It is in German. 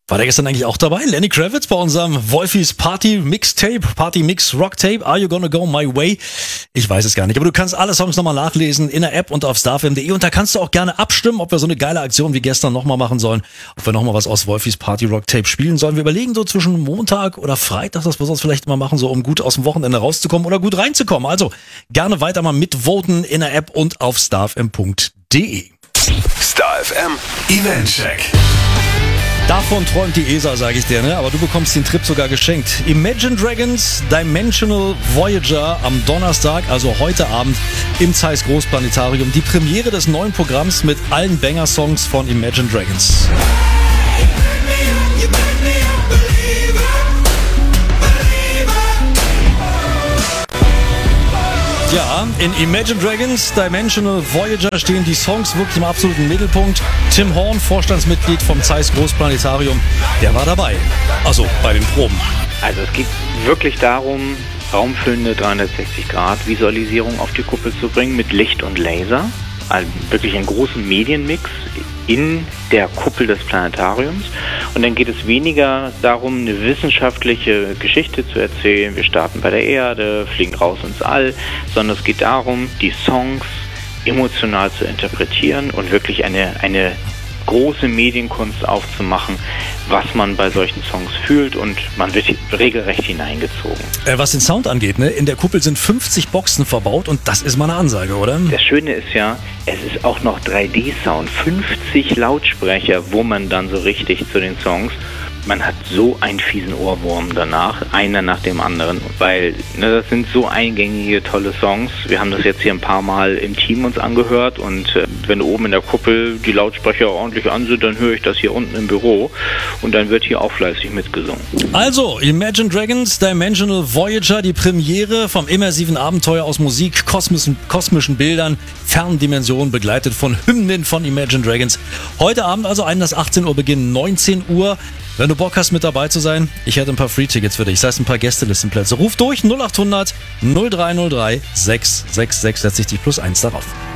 War der gestern eigentlich auch dabei? Lenny Kravitz bei unserem Wolfis Party Mixtape, Party Mix Rocktape, Are You Gonna Go My Way? Ich weiß es gar nicht, aber du kannst alle Songs nochmal nachlesen in der App und auf starfm.de und da kannst du auch gerne abstimmen, ob wir so eine geile Aktion wie gestern nochmal machen sollen, ob wir nochmal was aus Wolfis Party Rocktape spielen sollen. Wir überlegen so zwischen Montag oder Freitag, dass wir sonst vielleicht mal machen, so um gut aus dem Wochenende rauszukommen oder gut reinzukommen. Also gerne weiter mal mitvoten in der App und auf starfm.de. Star FM Eventcheck. Davon träumt die ESA, sage ich dir, ne? Aber du bekommst den Trip sogar geschenkt. Imagine Dragons Dimensional Voyager am Donnerstag, also heute Abend im Zeiss Großplanetarium. Die Premiere des neuen Programms mit allen Banger-Songs von Imagine Dragons. Ja, in Imagine Dragons Dimensional Voyager stehen die Songs wirklich im absoluten Mittelpunkt. Tim Horn, Vorstandsmitglied vom Zeiss Großplanetarium, der war dabei. Also bei den Proben. Also es geht wirklich darum, raumfüllende 360-Grad-Visualisierung auf die Kuppel zu bringen mit Licht und Laser. Also wirklich einen großen Medienmix in der Kuppel des Planetariums. Und dann geht es weniger darum, eine wissenschaftliche Geschichte zu erzählen. Wir starten bei der Erde, fliegen raus ins All, sondern es geht darum, die Songs emotional zu interpretieren und wirklich eine große Medienkunst aufzumachen, was man bei solchen Songs fühlt, und man wird regelrecht hineingezogen. Was den Sound angeht, ne? In der Kuppel sind 50 Boxen verbaut und das ist mal eine Ansage, oder? Das Schöne ist ja, es ist auch noch 3D-Sound, 50 Lautsprecher, wo man dann so richtig zu den Songs, man hat so einen fiesen Ohrwurm danach, einer nach dem anderen, weil das sind so eingängige, tolle Songs. Wir haben das jetzt hier ein paar Mal im Team uns angehört, und wenn oben in der Kuppel die Lautsprecher ordentlich an sind, dann höre ich das hier unten im Büro und dann wird hier auch fleißig mitgesungen. Also, Imagine Dragons Dimensional Voyager, die Premiere vom immersiven Abenteuer aus Musik, kosmischen Bildern, fernen Dimensionen, begleitet von Hymnen von Imagine Dragons. Heute Abend also Einlass 18 Uhr, Beginn 19 Uhr. Wenn du Bock hast, mit dabei zu sein, ich hätte ein paar Free-Tickets für dich. Das heißt, ein paar Gästelistenplätze. Ruf durch 0800 0303 666, setz dich die +1 darauf.